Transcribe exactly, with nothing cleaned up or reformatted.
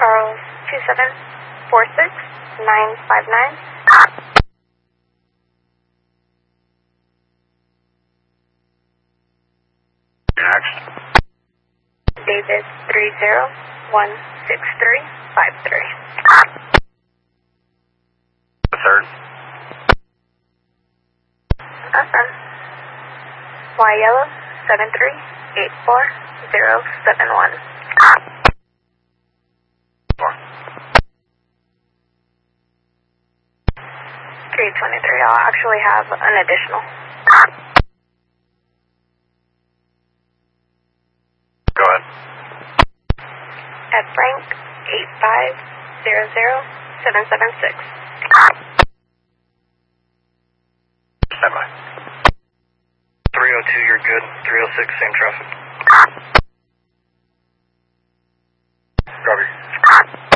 Charles two seven four six nine five nine. Next. David three zero one six three five three. The third. Awesome. Y yellow seven three eight four zero seven one. Four. three twenty-three, I'll actually have an additional. Go ahead. At Frank eight five zero zero seven seven six. Stand by. three oh two, you're good. three oh six, same traffic. Copy.